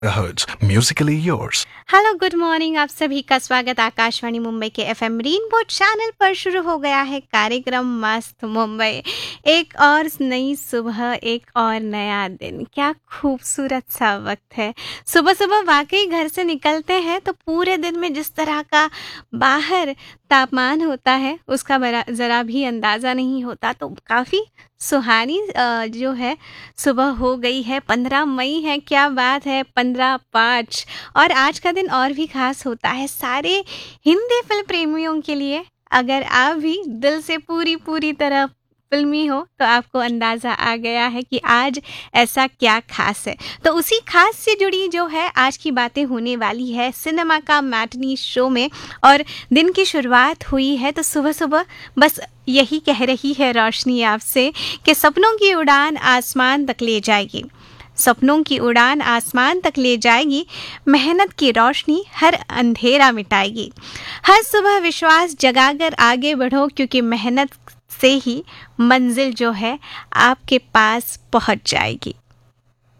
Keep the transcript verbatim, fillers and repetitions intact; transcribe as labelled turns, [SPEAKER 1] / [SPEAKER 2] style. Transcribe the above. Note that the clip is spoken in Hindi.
[SPEAKER 1] Hertz, musically yours.
[SPEAKER 2] Hello good morning, आप सभी का स्वागत आकाशवाणी मुंबई के एफएम रेनबो चैनल पर। शुरू हो गया है कार्यक्रम मस्त मुंबई। एक और नई सुबह, एक और नया दिन। क्या खूबसूरत सा वक्त है। सुबह सुबह वाकई घर से निकलते हैं तो पूरे दिन में जिस तरह का बाहर तापमान होता है उसका बरा- ज़रा भी अंदाज़ा नहीं होता। तो काफ़ी सुहानी अ, जो है सुबह हो गई है। पंद्रह मई है, क्या बात है। पंद्रह पाँच। और आज का दिन और भी खास होता है सारे हिंदी फिल्म प्रेमियों के लिए। अगर आप भी दिल से पूरी पूरी तरह फिल्मी हो तो आपको अंदाज़ा आ गया है कि आज ऐसा क्या खास है। तो उसी खास से जुड़ी जो है आज की बातें होने वाली है सिनेमा का मैटनी शो में। और दिन की शुरुआत हुई है तो सुबह सुबह बस यही कह रही है रोशनी आपसे कि सपनों की उड़ान आसमान तक ले जाएगी। सपनों की उड़ान आसमान तक ले जाएगी। मेहनत की रोशनी हर अंधेरा मिटाएगी। हर सुबह विश्वास जगाकर आगे बढ़ो, क्योंकि मेहनत से ही मंजिल जो है आपके पास पहुंच जाएगी।